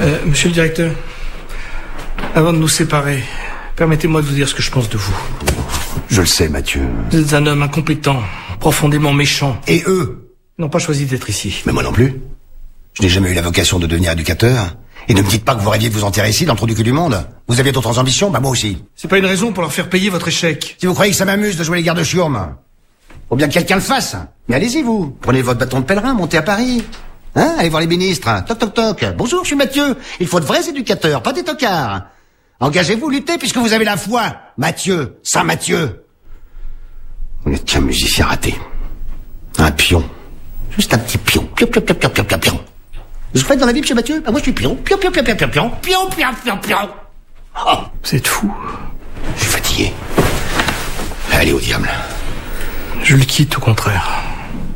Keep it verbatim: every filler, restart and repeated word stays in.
Euh, monsieur le directeur, avant de nous séparer, permettez-moi de vous dire ce que je pense de vous. Je le sais, Mathieu. Vous êtes un homme incompétent, profondément méchant. Et eux ? Ils n'ont pas choisi d'être ici. Mais moi non plus. Je n'ai jamais eu la vocation de devenir éducateur. Et ne me dites pas que vous rêviez de vous enterrer ici dans le trou du cul du monde. Vous aviez d'autres ambitions, bah moi aussi. C'est pas une raison pour leur faire payer votre échec. Si vous croyez que ça m'amuse de jouer les gardes chiourmes, faut bien que quelqu'un le fasse. Mais allez-y, vous. Prenez votre bâton de pèlerin, montez à Paris. Hein, allez voir les ministres. Toc, toc, toc. Bonjour, je suis Mathieu. Il faut de vrais éducateurs, pas des tocards. Engagez-vous, luttez, puisque vous avez la foi. Mathieu, Saint Mathieu. Vous n'êtes qu'un musicien raté. Un pion. Juste un petit pion. Pion, pion, pion, pion, pion, pion, pion. Vous faites dans la vie, monsieur Mathieu? Bah moi je suis pion. Pion, pion, pion, pion, pion, pion. Pion, pion, pion, pion. Oh. Vous êtes fou. Je suis fatigué. Allez au diable. Je le quitte, au contraire.